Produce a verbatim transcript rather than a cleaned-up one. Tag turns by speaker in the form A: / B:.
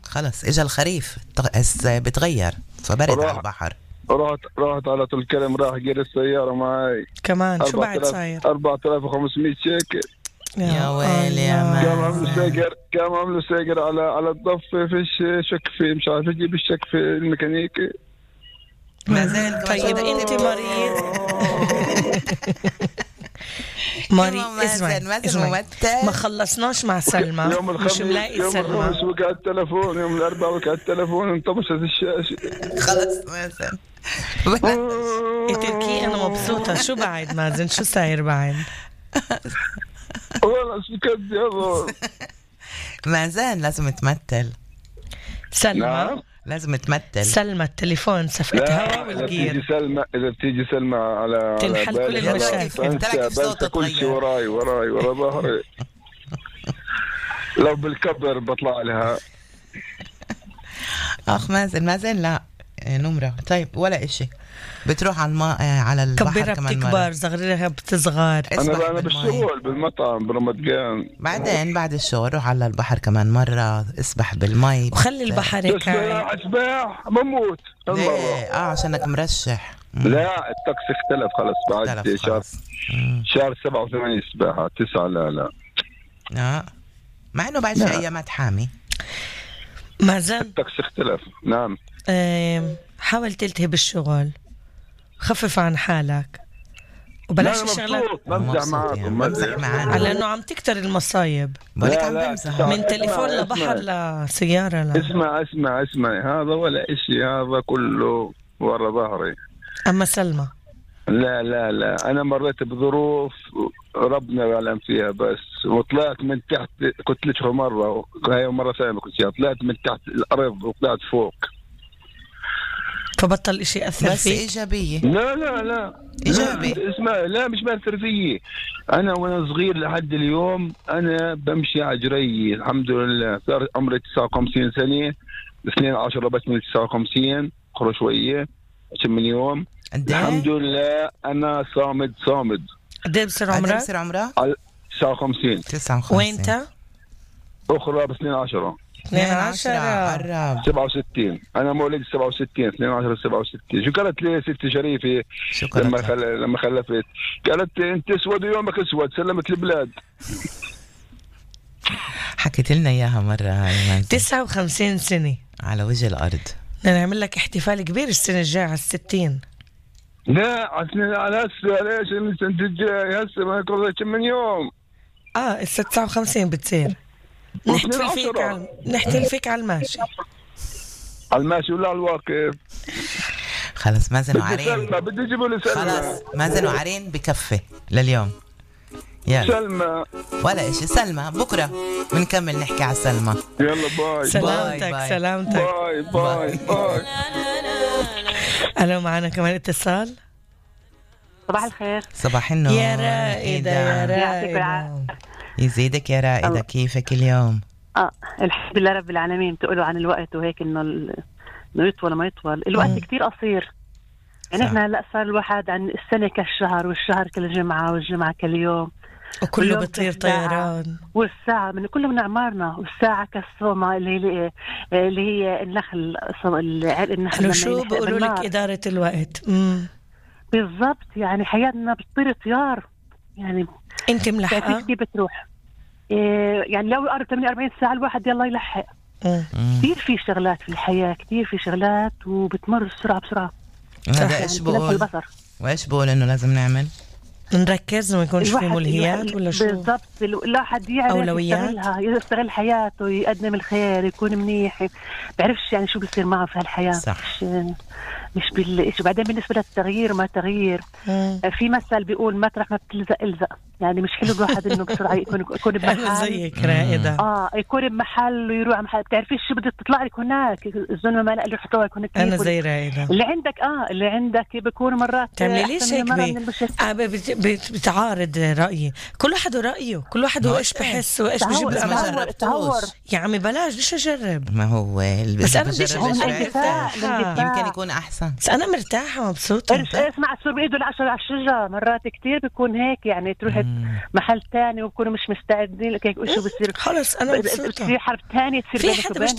A: خلص اجى الخريف بتغير فبرد على البحر.
B: رحت رحت على طول الكلام راح جير السيارة معي
C: كمان شو بعد صاير؟
B: أربعة آلاف وخمسمية شيكل.
A: يا ويلي يا مان.
B: كم عملوا ساجر كم عملوا ساجر على على الضفة في الشكفي مش عارف يجيب الشكفي الميكانيكي.
A: ما زال.
C: طيب انت مريض مريض اسمعي ما خلصناش مع سلمى.
B: يوم الخميس يوم الخميس وقع التلفون، يوم الأربعاء وقع التلفون انطبشت الشاشة.
A: خلص مازن
C: تركي انا مبسوطة. شو بعد مازن شو صاير بعد؟
B: والله سكت يا
A: مازن لازم تمثل.
C: سلمى
A: لازم تمثل.
C: سلمى التليفون سفقت هوا والجير.
B: إذا بتيجي سلمى إذا بتيجي سلمى على
C: تنحل كل المشاكل.
B: بنسى كل شيء وراي وراي ورا ظهري. لو بالكبر بطلع لها.
A: أخ مازن مازن لا نمرة. طيب ولا إشي بتروح على الماء على البحر
C: كبرها
A: كمان
C: بتكبر صغيرها بتصغر.
B: أنا أنا بالشغل بالمطعم برمضان.
A: بعدين بعد الشغل روح على البحر كمان مرة اسبح بالماء
C: وخلي البحر هيك.
B: اسبح اسبح بموت.
A: اه عشانك مرشح.
B: لا الطقس اختلف خلص بعد شهر شهر سبعة وثمانية سباحة تسعة لا لا
A: اه مع انه بعد في ايامات حامي.
C: ما زال
B: الطقس اختلف. نعم.
C: اه حاول تلتهي بالشغل خفف عن حالك وبلاش الشغلات.
B: ممزح معاكم
A: ممزح معانا
C: على انه عم تكتر المصايب.
A: بقولك عم بمزح
C: من تليفون لبحر لسيارة لا.
B: اسمع اسمع اسمع هذا ولا اشي هذا كله ورا ظهري.
C: اما سلمى
B: لا لا لا أنا مريت بظروف ربنا يعلم فيها بس وطلعت من تحت. كنت لشهر مرة هاي مرة ثانية كنت طلعت من تحت الأرض وطلعت فوق.
C: فبطل إشي أثر
A: بس
C: فيك؟
A: إيجابية.
B: لا لا لا
A: إيجابي.
B: لا اسمع لا مش بأثر فيي. أنا وأنا صغير لحد اليوم أنا بمشي عجري الحمد لله. صار عمري تسعة وخمسين سنة اثنين عشر بس تسعة وخمسين خلو شوية عشان من يوم الحمد لله أنا صامد صامد.
C: قديه بصير عمرك؟
A: قديه بصير عمرك؟
B: تسعة وخمسين.
A: تسعة وخمسين.
C: وين
B: أخرى باثنين عشرة.
C: اثنين عشرة.
B: سبعة وستين. أنا مولد سبعة وستين اثنين عشرة سبعة وستين. شو قالت لي ست شريفة لما خل... لما خلفت؟ قالت أنت أسود ويومك أسود سلمت البلاد.
A: حكيت لنا إياها مرة هاي.
C: تسعة وخمسين سنة
A: على وجه الأرض.
C: نعمل لك احتفال كبير السنة الجاية على الستين.
B: لا عشان على هسه ليش السنة الجاية هسه ما يكون من يوم.
C: اه السنة تسعة وخمسين بتصير. نحتفل فيك على نحتفل فيك على الماشي.
B: على الماشي ولا على الواقف.
A: خلص مازن وعرين.
B: بدي اجيبوا لي سلمى.
A: خلص مازن وعرين بكفي لليوم. يلا
B: سلمى
A: ولا إشي. سلمى بكرة بنكمل نحكي على سلمى.
B: يلا باي.
C: سلامتك
A: باي باي.
C: سلامتك.
B: باي باي باي.
C: ألو معنا كمان اتصال.
D: صباح الخير.
A: صباح النور
C: يا رائدة يا رائدة
A: يزيدك يا رائدة الله. كيفك اليوم؟
D: اه الحمد لله رب العالمين. بتقولوا عن الوقت وهيك انه ال... انه يطول ما يطول الوقت مم. كتير قصير يعني. احنا هلا صار الواحد عن السنة كالشهر والشهر كالجمعة والجمعة كاليوم
C: وكله بيطير طيران
D: والساعة من كل من أعمارنا والساعة كالصومة اللي هي اللي هي النخل النخل.
C: شو بيقولوا لك إدارة الوقت؟ امم
D: بالضبط يعني حياتنا بتطير طيار يعني.
C: انت ملحقة
D: كيف بتروح إيه يعني لو قرب ثمانية وأربعين ساعة الواحد يلا يلحق. كثير في شغلات في الحياة كثير في شغلات وبتمر بسرعة بسرعة.
A: هذا ايش بقول وايش بقول انه لازم نعمل
C: نركز وما يكونش في ملهيات ولا شو
D: بالضبط. الواحد يعرف يستغلها يستغل حياته يقدم الخير يكون منيح. بعرفش يعني شو بيصير معه في هالحياة
A: صح.
D: مش مش بالإيش. وبعدين بالنسبة للتغيير ما تغيير مم. في مثل بيقول مطرح ما بتلزق الزق يعني. مش حلو الواحد انه بسرعة يكون يكون بمحل
C: زيك رائدة
D: اه يكون بمحل ويروح محل. بتعرفيش شو بدك تطلع لك هناك الزلمة ما له حطوها يكون كيف.
C: انا زي رائدة
D: اللي عندك اه اللي عندك بيكون مرات
C: تعملي ليش هيك بي... بتعارض رأيي. كل واحد ورأيه كل واحد وايش بحس وايش بجيب له.
A: ما جربتوش
C: يا عمي بلاش ليش اجرب.
A: ما هو
C: بس انا بديش
A: يمكن يكون احسن.
C: بس انا مرتاحة مبسوطة.
D: اسمع السور بإيده العشرة على الشجرة مرات كتير بيكون هيك يعني. تروح محل تاني وبكونوا مش مستعدين لك هيك وشو بصير.
C: خلص انا مبسوطة.
D: بتصير حرب تانية تصير
C: في حدا